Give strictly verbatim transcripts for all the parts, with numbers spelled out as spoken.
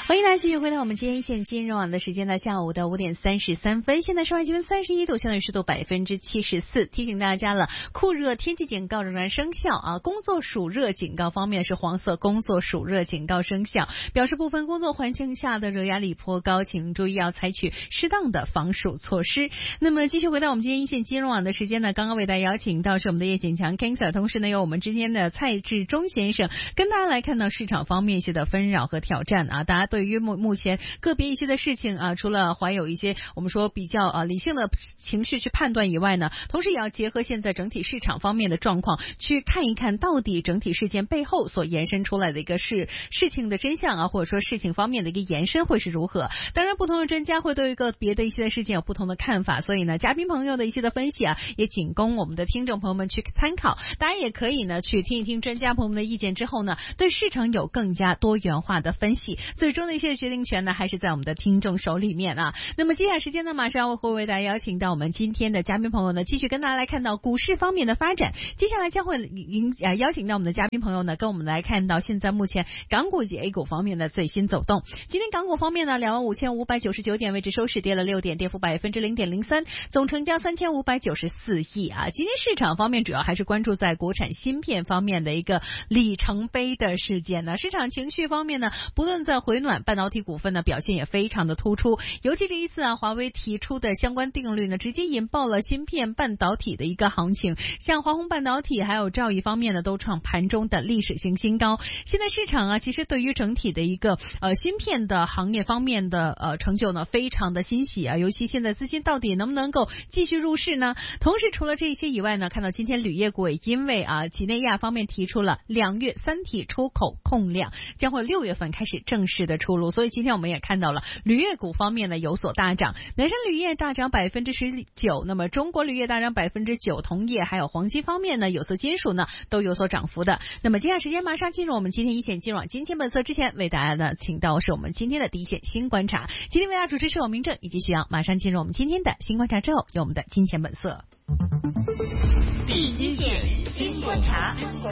欢迎大家继续回到我们今天一线金融网的时间呢，下午的五点三十三分，现在室外气温三十一度，相对湿度百分之七十四。提醒大家了，酷热天气警告仍然生效啊！工作暑热警告方面是黄色工作暑热警告生效，表示部分工作环境下的热压力颇高，请注意要采取适当的防暑措施。那么继续回到我们今天一线金融网的时间呢，刚刚为大家邀请到是我们的叶锦强 King Sir， 同时呢有我们之间的蔡志忠先生跟大家来看到市场方面一些的纷扰和挑战啊，大家对于目目前个别一些的事情啊，除了怀有一些我们说比较啊理性的情绪去判断以外呢，同时也要结合现在整体市场方面的状况，去看一看到底整体事件背后所延伸出来的一个事事情的真相啊，或者说事情方面的一个延伸会是如何。当然，不同的专家会对一个别的一些的事件有不同的看法，所以呢，嘉宾朋友的一些的分析啊，也仅供我们的听众朋友们去参考。大家也可以呢去听一听专家朋友们的意见之后呢，对市场有更加多元化的分析。最终的一些决定权呢，还是在我们的听众手里面啊。那么接下来时间呢，马上会为大家邀请到我们今天的嘉宾朋友呢，继续跟大家来看到股市方面的发展。接下来将会迎呃邀请到我们的嘉宾朋友呢，跟我们来看到现在目前港股以及 A 股方面的最新走动。今天港股方面呢，两万五千五百九十九点位置收市，跌了六点，跌幅百分之零点零三，总成交三千五百九十四亿啊。今天市场方面主要还是关注在国产芯片方面的一个里程碑的事件呢。市场情绪方面呢，不断在回暖，半导体股份呢表现也非常的突出，尤其这一次啊，华为提出的相关定律呢，直接引爆了芯片半导体的一个行情，像华虹半导体还有兆易方面呢，都创盘中的历史性新高。现在市场啊，其实对于整体的一个呃芯片的行业方面的呃成就呢，非常的欣喜啊，尤其现在资金到底能不能够继续入市呢？同时除了这些以外呢，看到今天铝业股也因为啊，几内亚方面提出了两月三体出口控量将会六月份开始正式的出炉，所以今天我们也看到了铝业股方面呢有所大涨，南山铝业大涨百分之十九，那么中国铝业大涨百分之九，铜业还有黄金方面呢，有色金属呢都有所涨幅的。那么接下来时间马上进入我们今天一线金融网金钱本色之前，为大家呢请到是我们今天的第一线新观察，今天为大家主持是我明正以及徐阳，马上进入我们今天的新观察之后，有我们的金钱本色。 第一线新观察，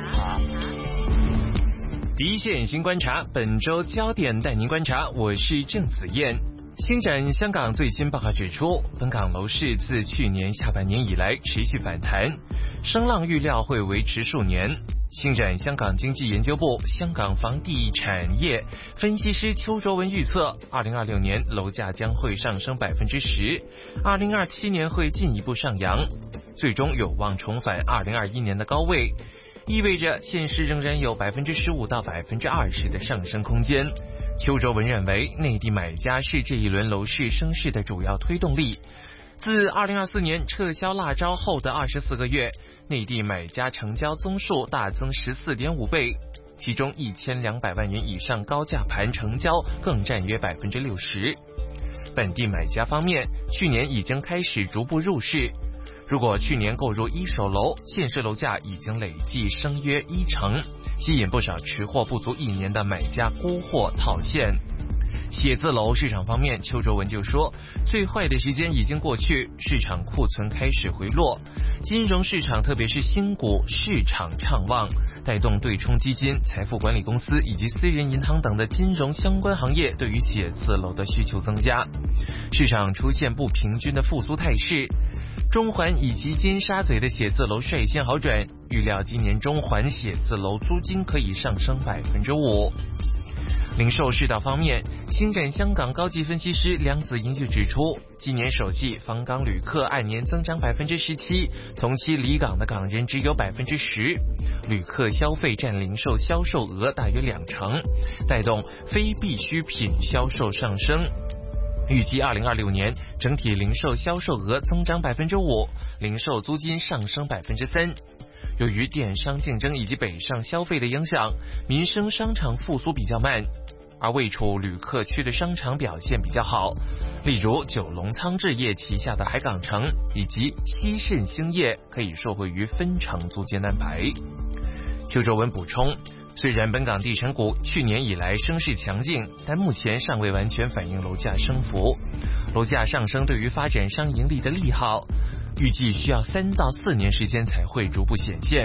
第一线新观察，本周焦点带您观察，我是郑子燕。星展香港最新报告指出，本港楼市自去年下半年以来持续反弹，声浪预料会维持数年。星展香港经济研究部香港房地产业分析师邱卓文预测，二零二六年楼价将会上升百分之十，二零二七年会进一步上扬，最终有望重返二零二一年的高位，意味着现时仍然有百分之十五到百分之二十的上升空间。邱卓文认为，内地买家是这一轮楼市升势的主要推动力。自二零二四年撤销辣招后的二十四个月，内地买家成交宗数大增 十四点五倍，其中一千两百万元以上高价盘成交更占约百分之六十。本地买家方面，去年已经开始逐步入市。如果去年购入一手楼，现时楼价已经累计升约一成，吸引不少持货不足一年的买家沽货套现。写字楼市场方面，邱卓文就说，最坏的时间已经过去，市场库存开始回落，金融市场特别是新股市场畅旺，带动对冲基金、财富管理公司以及私人银行等的金融相关行业对于写字楼的需求增加，市场出现不平均的复苏态势。中环以及尖沙咀的写字楼率先好转，预料今年中环写字楼租金可以上升百分之五。零售市道方面，星展香港高级分析师梁子英就指出，今年首季访港旅客按年增长百分之十七，同期离港的港人只有百分之十，旅客消费占零售销售额大约两成，带动非必需品销售上升。预计二零二六年整体零售销售额增长百分之五，零售租金上升百分之三。由于电商竞争以及北上消费的影响，民生商场复苏比较慢，而位处旅客区的商场表现比较好，例如九龙仓置业旗下的海港城以及西盛兴业可以受惠于分成租金安排。邱卓文补充，虽然本港地产股去年以来升势强劲，但目前尚未完全反映楼价升幅，楼价上升对于发展商盈利的利好，预计需要三到四年时间才会逐步显现。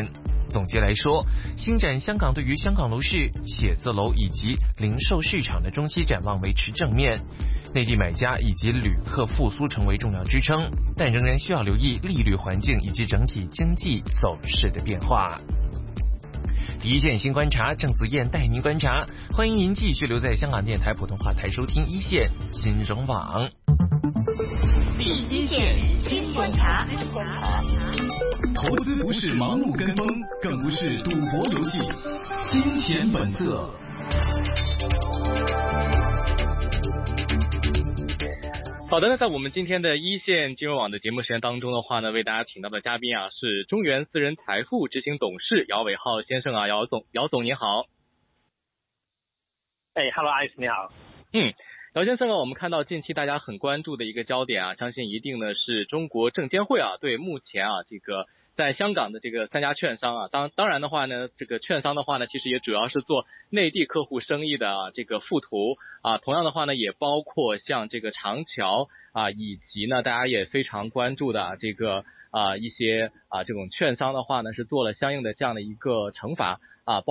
总结来说，星展香港对于香港楼市、写字楼以及零售市场的中期展望维持正面，内地买家以及旅客复苏成为重要支撑，但仍然需要留意利率环境以及整体经济走势的变化。第一线新观察，郑子燕带您观察，欢迎您继续留在香港电台普通话台收听一线金融网。 第一线新观察。 投资不是盲目跟风，更不是赌博游戏，金钱本色。 好的，那在我们今天的一线金融网的节目时间当中的话呢，为大家请到的嘉宾啊是中原私人财富执行董事姚伟浩先生啊，姚总，姚总您好。 哎 ，Hello， 艾斯你好。 嗯，姚先生啊，我们看到近期大家很关注的一个焦点啊，相信一定呢是中国证监会啊对目前啊这个在香港的这个三家券商啊，当当然的话呢，这个券商的话呢，其实也主要是做内地客户生意的啊，这个富途啊，同样的话呢，也包括像这个长桥啊，以及呢大家也非常关注的啊这个啊一些啊这种券商的话呢，是做了相应的这样的一个惩罚啊。